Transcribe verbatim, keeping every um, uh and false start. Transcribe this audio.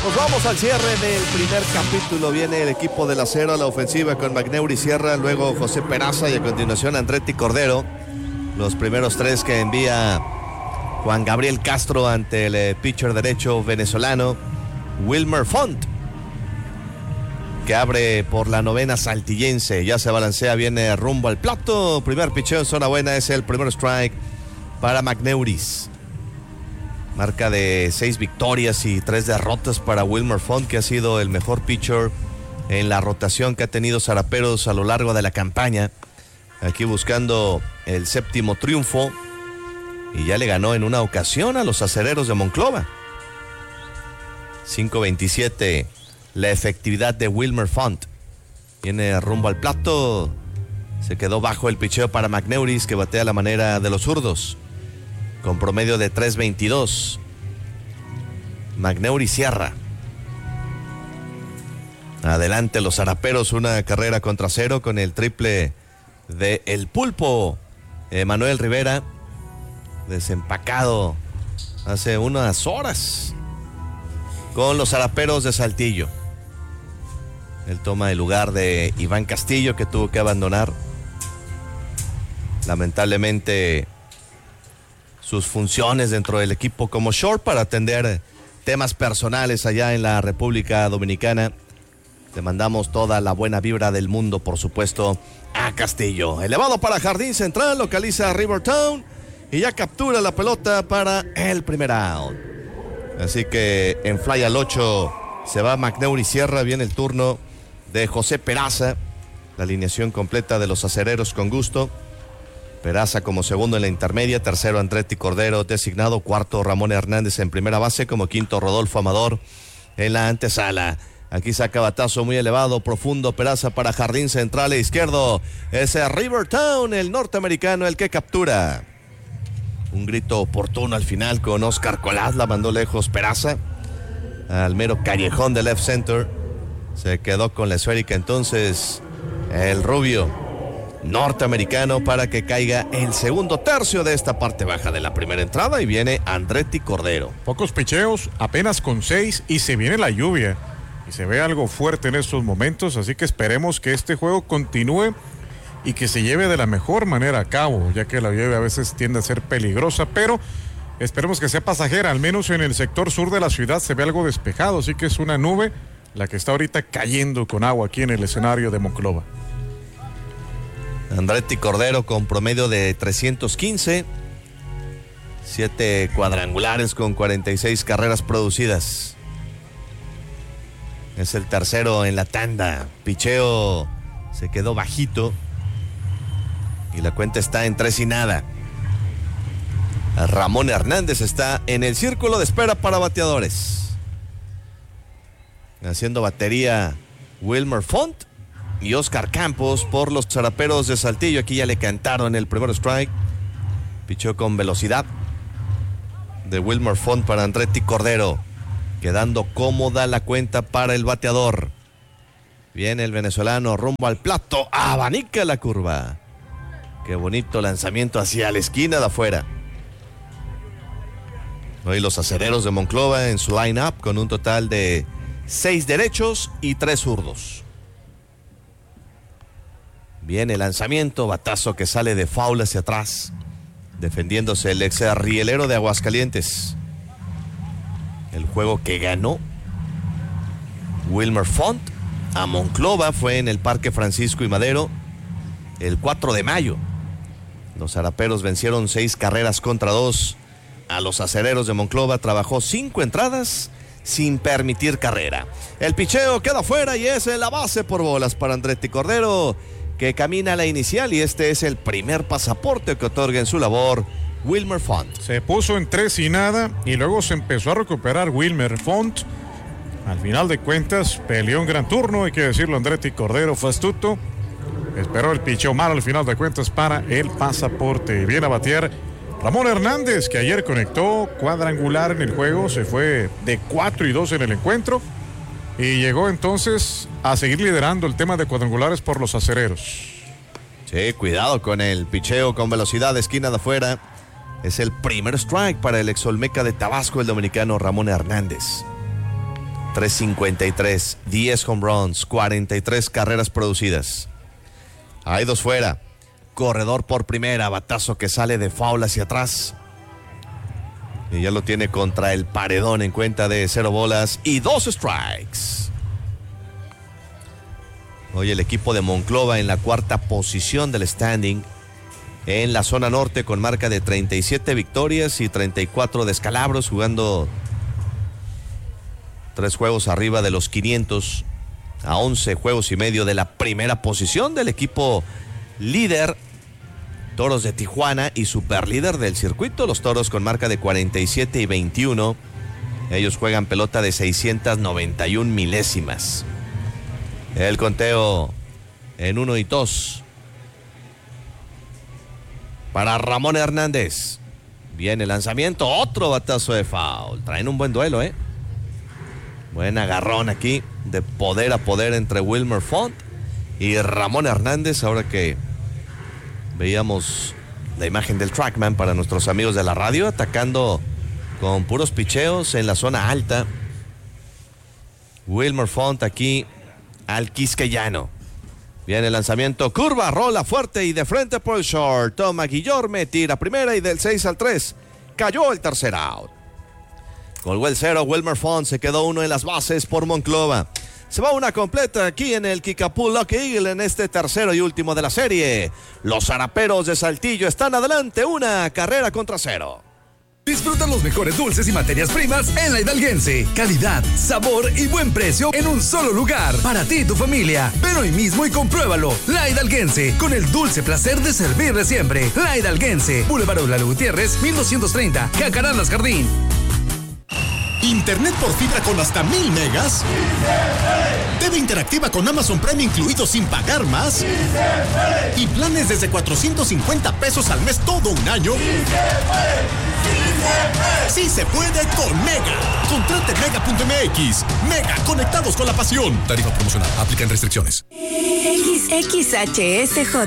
Nos vamos al cierre del primer capítulo. Viene el equipo del acero a la ofensiva con Magneuri Sierra, luego José Peraza y a continuación Andretti Cordero. Los primeros tres que envía Juan Gabriel Castro ante el eh, pitcher derecho venezolano Wilmer Font, que abre por la novena saltillense. Ya se balancea, viene rumbo al plato. Primer picheo en zona buena, es el primer strike para Magneuris. Marca de seis victorias y tres derrotas para Wilmer Font, que ha sido el mejor pitcher en la rotación que ha tenido Zaraperos a lo largo de la campaña. Aquí buscando el séptimo triunfo, y ya le ganó en una ocasión a los acereros de Monclova. cinco veintisiete la efectividad de Wilmer Font. Viene rumbo al plato. Se quedó bajo el picheo para Magneuris, que batea a la manera de los zurdos, con promedio de tres veintidós. Magneuris Sierra. Adelante los zaraperos, una carrera contra cero con el triple de El Pulpo Emanuel Rivera, desempacado hace unas horas con los zaraperos de Saltillo. Él toma el lugar de Iván Castillo, que tuvo que abandonar lamentablemente sus funciones dentro del equipo como short para atender temas personales allá en la República Dominicana. Le mandamos toda la buena vibra del mundo, por supuesto, a Castillo. Elevado para Jardín Central, localiza a Rivertown y ya captura la pelota para el primer out. Así que en fly al ocho se va Magneuri Sierra. Viene el turno de José Peraza. La alineación completa de los acereros con gusto. Peraza como segundo en la intermedia, tercero Andretti Cordero designado, cuarto Ramón Hernández en primera base, como quinto Rodolfo Amador en la antesala. Aquí saca batazo muy elevado, profundo, Peraza para Jardín Central e izquierdo. Ese Rivertown, el norteamericano, el que captura. Un grito oportuno al final con Oscar Colás, la mandó lejos Peraza al mero callejón de left center. Se quedó con la esférica entonces el rubio norteamericano para que caiga el segundo tercio de esta parte baja de la primera entrada, y viene Andretti Cordero. Pocos picheos, apenas con seis, y se viene la lluvia y se ve algo fuerte en estos momentos, así que esperemos que este juego continúe y que se lleve de la mejor manera a cabo, ya que la lluvia a veces tiende a ser peligrosa, pero esperemos que sea pasajera. Al menos en el sector sur de la ciudad se ve algo despejado, así que es una nube la que está ahorita cayendo con agua aquí en el escenario de Monclova. Andretti Cordero con promedio de trescientos quince, siete cuadrangulares con cuarenta y seis carreras producidas. Es el tercero en la tanda. Picheo se quedó bajito y la cuenta está en tres y nada. Ramón Hernández está en el círculo de espera para bateadores. Haciendo batería Wilmer Font y Oscar Campos por los zaraperos de Saltillo. Aquí ya le cantaron el primer strike. Pichó con velocidad de Wilmer Font para Andretti Cordero, quedando cómoda la cuenta para el bateador. Viene el venezolano rumbo al plato, abanica la curva. Qué bonito lanzamiento hacia la esquina de afuera. Hoy los acereros de Monclova en su line-up con un total de seis derechos y tres zurdos. Viene el lanzamiento, batazo que sale de foul hacia atrás, defendiéndose el ex rielero de Aguascalientes. El juego que ganó Wilmer Font a Monclova fue en el Parque Francisco y Madero el cuatro de mayo. Los zaraperos vencieron seis carreras contra dos a los acereros de Monclova. Trabajó cinco entradas sin permitir carrera. El picheo queda fuera y es en la base por bolas para Andretti Cordero, que camina a la inicial, y este es el primer pasaporte que otorga en su labor Wilmer Font. Se puso en tres y nada y luego se empezó a recuperar Wilmer Font. Al final de cuentas peleó un gran turno, hay que decirlo. Andretti Cordero fue astuto, esperó el picheo mal al final de cuentas para el pasaporte. Viene a batear Ramón Hernández, que ayer conectó cuadrangular en el juego, se fue de cuatro y dos en el encuentro y llegó entonces a seguir liderando el tema de cuadrangulares por los acereros. Sí, cuidado con el picheo con velocidad de esquina de afuera. Es el primer strike para el ex Olmeca de Tabasco, el dominicano Ramón Hernández. tres cincuenta y tres, diez home runs, cuarenta y tres carreras producidas. Hay dos fuera. Corredor por primera, batazo que sale de foul hacia atrás. Y ya lo tiene contra el paredón en cuenta de cero bolas y dos strikes. Hoy el equipo de Monclova en la cuarta posición del standing en la zona norte con marca de treinta y siete victorias y treinta y cuatro descalabros, jugando tres juegos arriba de los quinientos a once juegos y medio de la primera posición del equipo líder Toros de Tijuana y superlíder del circuito, los Toros con marca de cuarenta y siete y veintiuno. Ellos juegan pelota de seiscientas noventa y una milésimas. El conteo en uno y dos. Para Ramón Hernández. Viene el lanzamiento, otro batazo de foul. Traen un buen duelo, ¿eh? Buen agarrón aquí de poder a poder entre Wilmer Font y Ramón Hernández, ahora que veíamos la imagen del Trackman para nuestros amigos de la radio, atacando con puros picheos en la zona alta. Wilmer Font aquí al quisqueyano. Viene el lanzamiento, curva, rola fuerte y de frente por el short. Toma Guillorme, tira primera y del seis al tres. Cayó el tercer out. Colgó el cero, Wilmer Font, se quedó uno en las bases por Monclova. Se va una completa aquí en el Kickapoo Lucky Eagle en este tercero y último de la serie. Los Zaraperos de Saltillo están adelante, una carrera contra cero. Disfruta los mejores dulces y materias primas en La Hidalguense. Calidad, sabor y buen precio en un solo lugar. Para ti y tu familia. Ven hoy mismo y compruébalo. La Hidalguense, con el dulce placer de servirle siempre. La Hidalguense, Boulevard Lalo Gutiérrez, mil doscientos treinta, Jacarandas Jardín. Internet por fibra con hasta mil megas. T V interactiva con Amazon Prime incluido sin pagar más. Y planes desde cuatrocientos cincuenta pesos al mes todo un año. Sí se puede con Mega. Contrate mega punto m x. Mega, conectados con la pasión. Tarifa promocional, aplican restricciones. X X H S J